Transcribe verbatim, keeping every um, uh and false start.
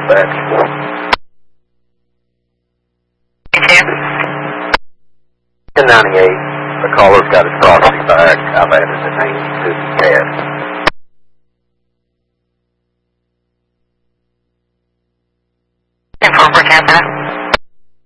that. ten ninety-eight, the caller's got his property back. I've added the name to the cat. ten four, Canada.